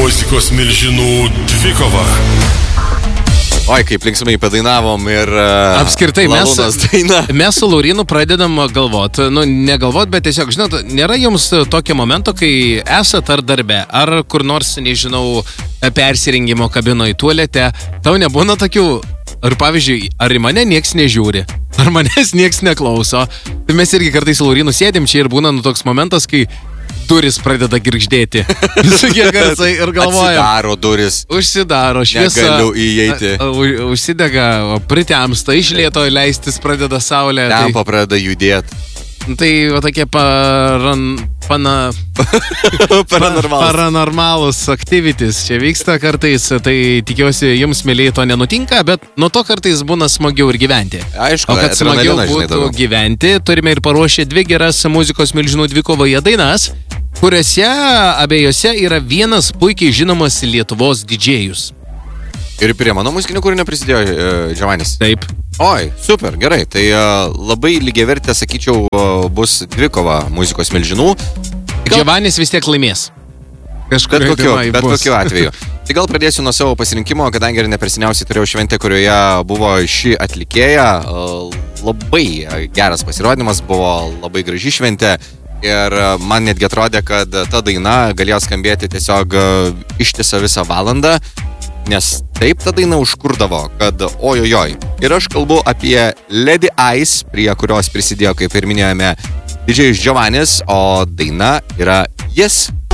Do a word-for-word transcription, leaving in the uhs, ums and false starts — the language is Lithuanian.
Muzikos milžinų dvikova. Oi, kaip linksmai padainavom ir uh, apskritai mes, daina. mes su Laurinu pradedam galvot, nu negalvot, bet tiesiog, žinot, nėra jums tokio momento, kai esat ar darbe, ar kur nors, nežinau, persirengimo kabinoje, tualete, tau nebūna tokių, ar pavyzdžiui, ar į mane nieks nežiūri, ar manęs nieks neklauso. Tai mes irgi kartais su Laurinu sėdim čia ir būna nu toks momentas, kai duris pradeda girgždėti. Visokie garsai ir galvojam. Atsidaro duris. Užsidaro šviesa. Negaliu įeiti. Užsidega, pritemsta, iš lėto leistis pradeda saulė. Tempa tai, pradeda judėti. Tai va tokie paran, pana, paranormalus. paranormalus activities čia vyksta kartais. Tai tikiuosi, jums, mėlyje, to nenutinka, bet nuo to kartais būna smagiau ir gyventi. Aišku, o kad smagiau būtų gyventi, turime ir paruošę dvi geras muzikos milžinų dvikovoje dainas, kuriuose abiejose yra vienas puikiai žinomas Lietuvos didžėjus. Ir prie mano muzikinių kūrinio prisidėjo uh, Giovannis. Taip. Oi, super, gerai. Tai uh, labai lygiavertė, sakyčiau, uh, bus dvikova muzikos milžinų. Gal... Giovannis vis tiek laimės. Bet kokiu, bet kokiu atveju. Tai gal pradėsiu nuo savo pasirinkimo, kadangi ir neperseniausiai turėjau šventę, kurioje buvo ši atlikėja. Uh, labai geras pasirodymas, buvo labai graži šventė. Ir man netgi atrodė, kad ta daina galėjo skambėti tiesiog ištisą visą valandą, nes taip ta daina užkurdavo, kad ojojoj. Ir aš kalbu apie Lady Ice, prie kurios prisidėjo, kaip ir minėjome, didžėjus Giovannis, o daina yra Yes,